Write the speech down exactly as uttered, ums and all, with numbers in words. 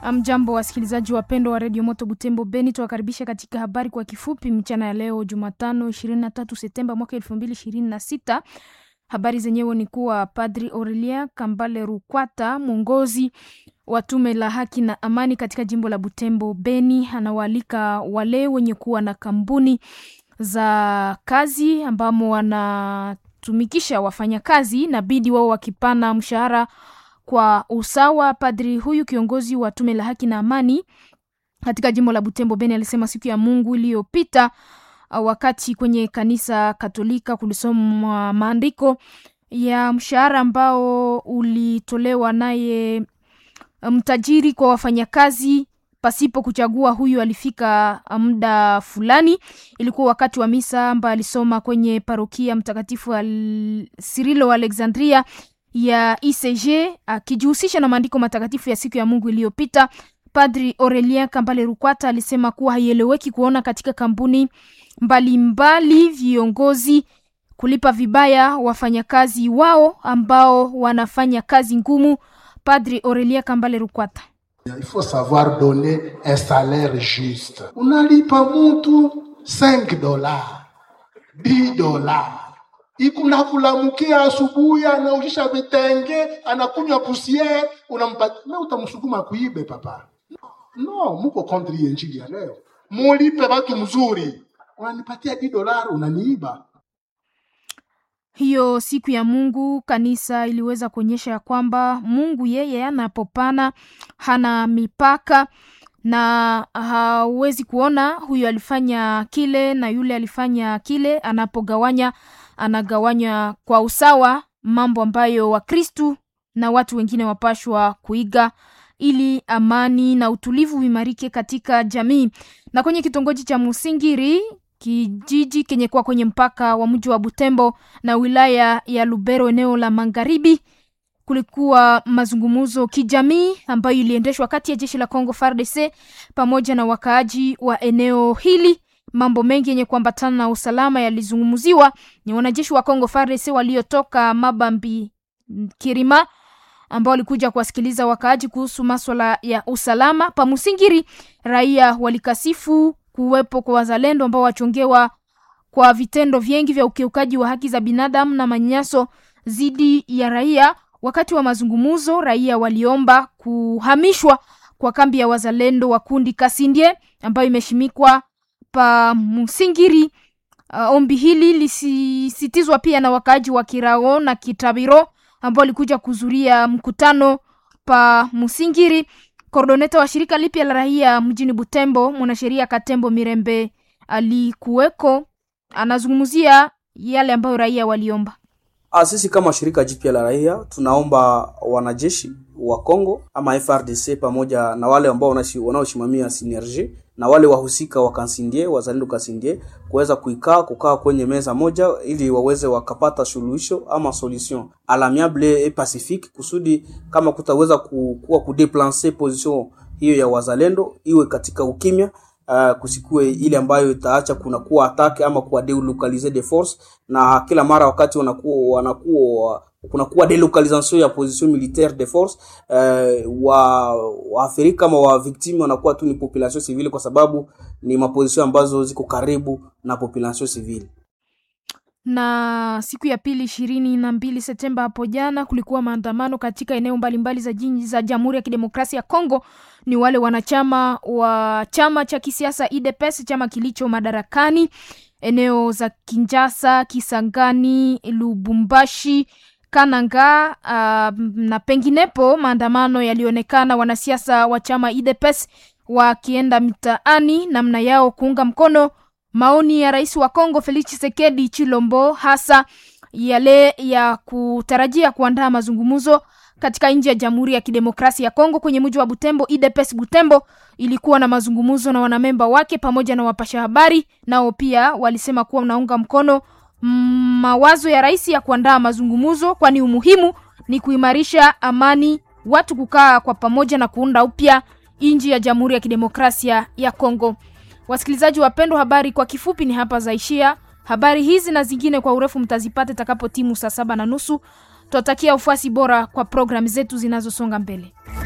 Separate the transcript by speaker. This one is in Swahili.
Speaker 1: Amjambo wasikilizaji wapendwa wa Radio Moto Butembo Beni, tuwakaribisha katika habari kwa kifupi mchana ya leo Jumatano ishirini na tatu Septemba mwaka elfu mbili ishirini na sita. Habari zenyewe ni kuwa Padri Aurelia Kambale Rukwata, mwongozi wa tume la haki na amani katika jimbo la Butembo Beni, anawaalika wale wenye kuwa na kampuni za kazi ambamo wanatumikisha wafanyakazi na bidi wao wakipana mshahara kwa usawa. Padri huyu kiongozi wa tume la haki na amani katika jimbo la Butembo Beni alisema siku ya Mungu iliyopita wakati kwenye kanisa Katolika kulisoma maandiko ya mshahara ambao ulitolewa naye mtajiri kwa wafanyakazi pasipo kuchagua huyu alifika muda fulani. Ilikuwa wakati wa misa ambayo alisoma kwenye parokia mtakatifu Al- Cyrilo Alexandria ya I C G akijihusisha na maandiko matakatifu ya siku ya Mungu iliyopita. Padri Aurelia Kambale Rukwata alisema kuwa haieleweki kuona katika kampuni mbalimbali viongozi kulipa vibaya wafanyakazi wao ambao wanafanya kazi ngumu. Padri Aurelia Kambale Rukwata:
Speaker 2: Il faut savoir donner un salaire juste. Unalipa mtu cinq dollars, dix dollars. Ikuna kulamukia asubuhi anaujisha vitenge, anakunywa pusiere, unampatia na utamsukuma kuibe papa. No, muko contre injili ya leo. Mulipe watu mzuri. Unanipatia dix dollars unaniiba.
Speaker 1: Hiyo siku ya Mungu kanisa iliweza kuonyesha ya kwamba Mungu yeye anapopana hana mipaka na hawezi kuona huyu alifanya kile na yule alifanya kile. Anapogawanya anagawanya kwa usawa, mambo ambayo Wakristu na watu wengine wapashwa kuiga ili amani na utulivu vimarike katika jamii. Na kwenye kitongoji cha Musingiri, kijiji kenye kwa kwenye mpaka wa mji wa Butembo na wilaya ya Lubero eneo la Magharibi, kulikuwa mazungumzo kijamii ambayo iliendeshwa kati ya jeshi la Kongo F A R D C pamoja na wakaaji wa eneo hili. Mambo mengi yenye kuambatana na usalama yalizungumziwa. Ni wanajeshi wa Kongo F A R D C waliotoka Mabambi Kirima ambao walikuja kuwasikiliza wakaaji kuhusu masuala ya usalama. Pa Musingiri raia walikasifu kuwepo kwa wazalendo ambao wachongewa kwa vitendo vingi vya ukiukaji wa haki za binadamu na manyanyaso zidi ya raia. Wakati wa mazungumzo raia waliomba kuhamishwa kwa kambi ya wazalendo wa kundi Kasindie ambayo imeshimikwa pa Musingiri. Uh, ombi hili lisisitizwa pia na wakaaji wa Kirao na Kitabiro ambao walikuja kuzuria mkutano pa Musingiri. Koordineta wa shirika lipya la raia mjini Butembo, mwanasheria Katembo Mirembe alikuweko, anazungumzia yale ambayo raia waliomba.
Speaker 3: Ah, sisi kama shirika jipya la raia tunaomba wanajeshi wa Kongo ama F A R D C pamoja na wale ambao wanaoshimamia synergie na wale wahusika wa Kasindie, wazalendo Kasindie, kuweza kuikaa kukaa kwenye meza moja ili waweze wakapata suluhisho ama solution à l'amiable et pacifique, kusudi kama kutaweza kuwa kudeplancer position hiyo ya wazalendo iwe katika ukimya. Uh, kusikue ile ambayo itaacha kuna kuwa attack ama kuwa delocaliser des forces, na kila mara wakati wanakuwa wanakuwa kuna kuwa delocalisation ya position militaire de force uh, wa wa Afrika ama wa victime wanakuwa tu ni population civile, kwa sababu ni maposition ambazo ziko karibu na population civile.
Speaker 1: Na siku ya pili ishirini na mbili Septemba hapo jana kulikuwa maandamano katika eneo mbalimbali za jiji za Jamhuri ya Kidemokrasia ya Kongo. Ni wale wanachama wa chama cha kisiasa U D P S, chama kilicho madarakani eneo za Kinshasa, Kisangani, Lubumbashi, Kananga uh, na penginepo. Maandamano yalionekana wanasiasa wa chama U D P S wakienda mitaani namna yao kuunga mkono maoni ya rais wa Kongo Felix Tshisekedi Chilombo, hasa yale ya kutarajia kuandaa mazungumzo katika nchi ya Jamhuri ya Kidemokrasia ya Kongo. Kwenye mji wa Butembo, U D P S Butembo ilikuwa na mazungumzo na wanamemba wake pamoja na wapasha habari, nao pia walisema kuwa wanaunga mkono mawazo ya rais ya kuandaa mazungumzo, kwani umuhimu ni kuimarisha amani, watu kukaa kwa pamoja na kuunda upya nchi ya Jamhuri ya Kidemokrasia ya Kongo. Wasikilizaji wapendwa, habari kwa kifupi ni hapa zaishia. Habari hizi na zingine kwa urefu mtazipata takapo timu saa saba na nusu. Tutatakia ufuasi bora kwa programu zetu zinazosonga mbele.